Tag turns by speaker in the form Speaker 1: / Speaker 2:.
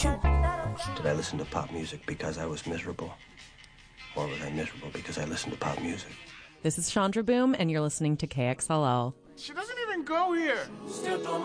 Speaker 1: Did I listen to pop music because I was miserable? Or was I miserable because I listened to pop music?
Speaker 2: This is Chandra Boom, and you're listening to KXLL.
Speaker 3: She doesn't even go here.